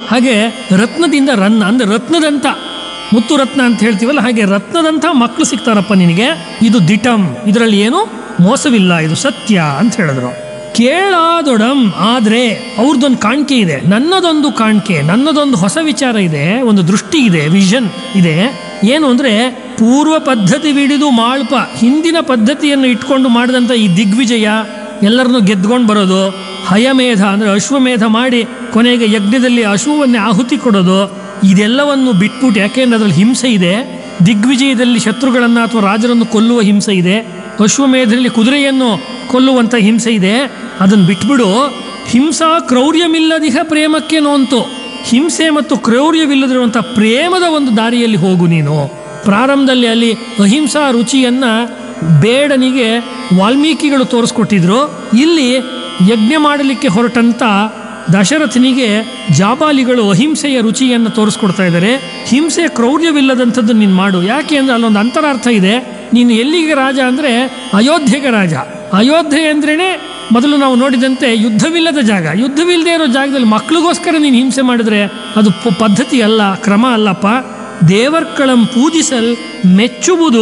ಹಾಗೆ ರತ್ನದಿಂದ ರನ್ನ ಅಂದರೆ ರತ್ನದಂತ ಮುತ್ತು ರತ್ನ ಅಂತ ಹೇಳ್ತೀವಲ್ಲ, ಹಾಗೆ ರತ್ನದಂಥ ಮಕ್ಕಳು ಸಿಗ್ತಾರಪ್ಪ ನಿನಗೆ. ಇದು ದಿಟಂ, ಇದರಲ್ಲಿ ಏನು ಮೋಸವಿಲ್ಲ, ಇದು ಸತ್ಯ ಅಂತ ಹೇಳಿದ್ರು. ಕೇಳಾದೊಡಂ, ಆದರೆ ಅವ್ರದ್ದೊಂದು ಕಾಣಿಕೆ ಇದೆ, ನನ್ನದೊಂದು ಕಾಣಿಕೆ, ನನ್ನದೊಂದು ಹೊಸ ವಿಚಾರ ಇದೆ, ಒಂದು ದೃಷ್ಟಿ ಇದೆ, ವಿಷನ್ ಇದೆ. ಏನು ಅಂದರೆ ಪೂರ್ವ ಪದ್ಧತಿ ಬಿಡಿದು ಮಾಳ್ಪ, ಹಿಂದಿನ ಪದ್ಧತಿಯನ್ನು ಇಟ್ಕೊಂಡು ಮಾಡಿದಂಥ ಈ ದಿಗ್ವಿಜಯ, ಎಲ್ಲರನ್ನೂ ಗೆದ್ಕೊಂಡು ಬರೋದು, ಹಯಮೇಧ ಅಂದರೆ ಅಶ್ವಮೇಧ ಮಾಡಿ ಕೊನೆಗೆ ಯಜ್ಞದಲ್ಲಿ ಅಶ್ವವನ್ನೇ ಆಹುತಿ ಕೊಡೋದು, ಇದೆಲ್ಲವನ್ನು ಬಿಟ್ಬಿಟ್ಟು, ಯಾಕೆಂದ್ರೆ ಅದರಲ್ಲಿ ಹಿಂಸೆ ಇದೆ. ದಿಗ್ವಿಜಯದಲ್ಲಿ ಶತ್ರುಗಳನ್ನು ಅಥವಾ ರಾಜರನ್ನು ಕೊಲ್ಲುವ ಹಿಂಸೆ ಇದೆ, ಅಶ್ವಮೇಧದಲ್ಲಿ ಕುದುರೆಯನ್ನು ಕೊಲ್ಲುವಂಥ ಹಿಂಸೆ ಇದೆ. ಅದನ್ನು ಬಿಟ್ಬಿಡು. ಹಿಂಸಾ ಕ್ರೌರ್ಯಮಿಲ್ಲದಿಹ ಪ್ರೇಮಕ್ಕೆ ನೋಂತು, ಹಿಂಸೆ ಮತ್ತು ಕ್ರೌರ್ಯವಿಲ್ಲದಿರುವಂಥ ಪ್ರೇಮದ ಒಂದು ದಾರಿಯಲ್ಲಿ ಹೋಗು ನೀನು. ಪ್ರಾರಂಭದಲ್ಲಿ ಅಲ್ಲಿ ಅಹಿಂಸಾ ರುಚಿಯನ್ನು ಬೇಡನಿಗೆ ವಾಲ್ಮೀಕಿಗಳು ತೋರಿಸ್ಕೊಟ್ಟಿದ್ರು. ಇಲ್ಲಿ ಯಜ್ಞ ಮಾಡಲಿಕ್ಕೆ ಹೊರಟಂಥ ದಶರಥನಿಗೆ ಜಾಬಾಲಿಗಳು ಅಹಿಂಸೆಯ ರುಚಿಯನ್ನು ತೋರಿಸ್ಕೊಡ್ತಾ ಇದ್ದಾರೆ. ಹಿಂಸೆ ಕ್ರೌರ್ಯವಿಲ್ಲದಂಥದ್ದು ನೀನು ಮಾಡು. ಯಾಕೆ ಅಂದರೆ ಅಲ್ಲೊಂದು ಅಂತರಾರ್ಥ ಇದೆ. ನೀನು ಎಲ್ಲಿಗೆ ರಾಜ ಅಂದರೆ ಅಯೋಧ್ಯೆಗೆ ರಾಜ. ಅಯೋಧ್ಯೆ ಅಂದ್ರೇ ಮೊದಲು ನಾವು ನೋಡಿದಂತೆ ಯುದ್ಧವಿಲ್ಲದ ಜಾಗ. ಯುದ್ಧವಿಲ್ಲದೆ ಇರೋ ಜಾಗದಲ್ಲಿ ಮಕ್ಕಳಿಗೋಸ್ಕರ ನೀನು ಹಿಂಸೆ ಮಾಡಿದ್ರೆ ಅದು ಪದ್ಧತಿ ಅಲ್ಲ, ಕ್ರಮ ಅಲ್ಲಪ್ಪ. ದೇವರ್ಕಳಂ ಪೂಜಿಸಲ್ ಮೆಚ್ಚುವುದು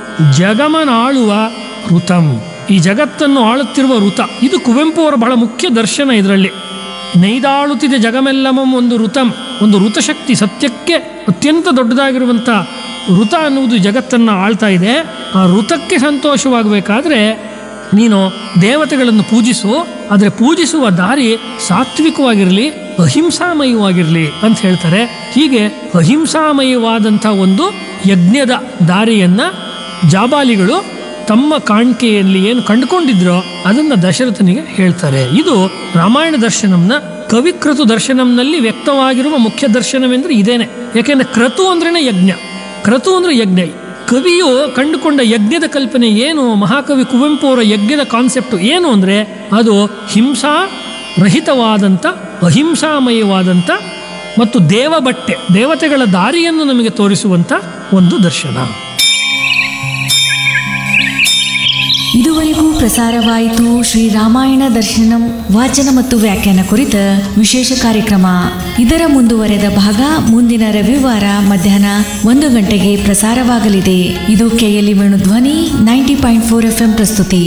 ಜಗಮನಾಳುವ ಋತಂ, ಈ ಜಗತ್ತನ್ನು ಆಳುತ್ತಿರುವ ಋತ. ಇದು ಕುವೆಂಪು ಅವರ ಬಹಳ ಮುಖ್ಯ ದರ್ಶನ. ಇದರಲ್ಲಿ ನೈದಾಳುತ್ತಿದೆ ಜಗಮೆಲ್ಲಮಂ ಒಂದು ಋತಂ, ಒಂದು ಋತಶಕ್ತಿ, ಸತ್ಯಕ್ಕೆ ಅತ್ಯಂತ ದೊಡ್ಡದಾಗಿರುವಂಥ ಋತ ಅನ್ನುವುದು ಜಗತ್ತನ್ನು ಆಳ್ತಾ ಇದೆ. ಆ ಋತಕ್ಕೆ ಸಂತೋಷವಾಗಬೇಕಾದ್ರೆ ನೀನು ದೇವತೆಗಳನ್ನು ಪೂಜಿಸು, ಆದರೆ ಪೂಜಿಸುವ ದಾರಿ ಸಾತ್ವಿಕವಾಗಿರಲಿ, ಅಹಿಂಸಾಮಯವಾಗಿರಲಿ ಅಂತ ಹೇಳ್ತಾರೆ. ಹೀಗೆ ಅಹಿಂಸಾಮಯವಾದಂಥ ಒಂದು ಯಜ್ಞದ ದಾರಿಯನ್ನು ಜಾಬಾಲಿಗಳು ತಮ್ಮ ಕಾಣಿಕೆಯಲ್ಲಿ ಏನು ಕಂಡುಕೊಂಡಿದ್ರೋ ಅದನ್ನು ದಶರಥನಿಗೆ ಹೇಳ್ತಾರೆ. ಇದು ರಾಮಾಯಣ ದರ್ಶನಂನ ಕವಿಕ್ರತು ದರ್ಶನಂನಲ್ಲಿ ವ್ಯಕ್ತವಾಗಿರುವ ಮುಖ್ಯ ದರ್ಶನವೆಂದರೆ ಇದೇನೆ. ಯಾಕೆಂದರೆ ಕ್ರತು ಅಂದ್ರೇ ಯಜ್ಞ, ಕ್ರತು ಅಂದರೆ ಯಜ್ಞ. ಕವಿಯು ಕಂಡುಕೊಂಡ ಯಜ್ಞದ ಕಲ್ಪನೆ ಏನು? ಮಹಾಕವಿ ಕುವೆಂಪು ಅವರ ಯಜ್ಞದ ಕಾನ್ಸೆಪ್ಟು ಏನು ಅಂದರೆ ಅದು ಹಿಂಸಾ ರಹಿತವಾದಂಥ, ಅಹಿಂಸಾಮಯವಾದಂಥ ಮತ್ತು ದೇವಬಟ್ಟೆ, ದೇವತೆಗಳ ದಾರಿಯನ್ನು ನಮಗೆ ತೋರಿಸುವಂಥ ಒಂದು ದರ್ಶನ. ಇದುವರೆಗೂ ಪ್ರಸಾರವಾಯಿತು ಶ್ರೀರಾಮಾಯಣ ದರ್ಶನಂ ವಾಚನ ಮತ್ತು ವ್ಯಾಖ್ಯಾನ ಕುರಿತ ವಿಶೇಷ ಕಾರ್ಯಕ್ರಮ. ಇದರ ಮುಂದುವರೆದ ಭಾಗ ಮುಂದಿನ ರವಿವಾರ ಮಧ್ಯಾಹ್ನ 1 ಗಂಟೆಗೆ ಪ್ರಸಾರವಾಗಲಿದೆ. ಇದು ಕೆಎಲ್ಇ ವೇಣುಧ್ವನಿ 90.4 FM ಪ್ರಸ್ತುತಿ.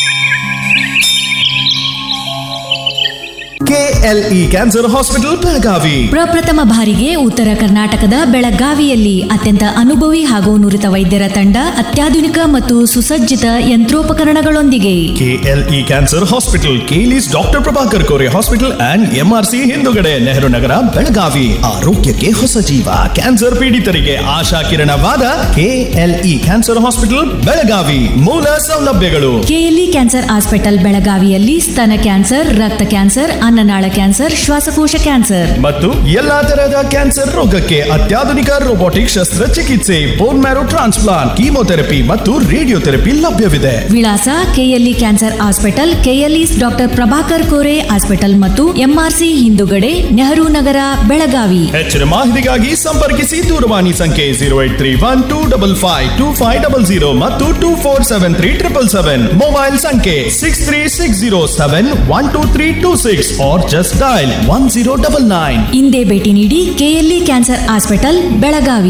ಕೆಎಲ್ಇ ಕ್ಯಾನ್ಸರ್ ಹಾಸ್ಪಿಟಲ್ ಬೆಳಗಾವಿ ಪ್ರಪ್ರಥಮ ಬಾರಿಗೆ ಉತ್ತರ ಕರ್ನಾಟಕದ ಬೆಳಗಾವಿಯಲ್ಲಿ ಅತ್ಯಂತ ಅನುಭವಿ ಹಾಗೂ ನುರಿತ ವೈದ್ಯರ ತಂಡ, ಅತ್ಯಾಧುನಿಕ ಮತ್ತು ಸುಸಜ್ಜಿತ ಯಂತ್ರೋಪಕರಣಗಳೊಂದಿಗೆ. KLE cancer hospital, ಕೇಲಿಸ್ doctor Prabhakar Kore hospital and MRC ಹಿಂದುಗಡೆ, ನೆಹರು ನಗರ, ಬೆಳಗಾವಿ. ಆರೋಗ್ಯಕ್ಕೆ ಹೊಸ ಜೀವ, ಕ್ಯಾನ್ಸರ್ ಪೀಡಿತರಿಗೆ ಆಶಾ ಕಿರಣವಾದ ಕೆಎಲ್ಇ ಕ್ಯಾನ್ಸರ್ ಹಾಸ್ಪಿಟಲ್ ಬೆಳಗಾವಿ. ಮೂಲ ಸೌಲಭ್ಯಗಳು: ಕೆಎಲ್ಇ ಕ್ಯಾನ್ಸರ್ ಹಾಸ್ಪಿಟಲ್ ಬೆಳಗಾವಿಯಲ್ಲಿ ಸ್ತನ ಕ್ಯಾನ್ಸರ್, ರಕ್ತ ಕ್ಯಾನ್ಸರ್, ಅನ್ನನಾಳ ಕ್ಯಾನ್ಸರ್, ಶ್ವಾಸಕೋಶ ಕ್ಯಾನ್ಸರ್ ಮತ್ತು ಎಲ್ಲಾ ತರಹದ ಕ್ಯಾನ್ಸರ್ ರೋಗಕ್ಕೆ ಅತ್ಯಾಧುನಿಕ ರೋಬೋಟಿಕ್ ಶಸ್ತ್ರಚಿಕಿತ್ಸೆ, ಬೋನ್ ಮ್ಯಾರೋ ಟ್ರಾನ್ಸ್ಪ್ಲಾಂಟ್, ಕೀಮೋಥೆರಪಿ ಮತ್ತು ರೇಡಿಯೋಥೆರಪಿ ಲಭ್ಯವಿದೆ. ವಿಳಾಸ: KLE cancer hospital, KLE doctor Prabhakar Kore hospital ಮತ್ತು ಎಂಆರ್ಸಿ ಹಿಂದುಗಡೆ, ನೆಹರು ನಗರ, ಬೆಳಗಾವಿ. ಹೆಚ್ಚಿನ ಮಾಹಿತಿಗಾಗಿ ಸಂಪರ್ಕಿಸಿ ದೂರವಾಣಿ ಸಂಖ್ಯೆ 0831255500 ಮತ್ತು 247377. ಮೊಬೈಲ್ ಸಂಖ್ಯೆ 6360712326 or just dial 1099. ಇಂದೇ ಭೇಟಿ ನೀಡಿ ಕೆಎಲ್ಇ ಕ್ಯಾನ್ಸರ್ ಹಾಸ್ಪಿಟಲ್ ಬೆಳಗಾವಿ.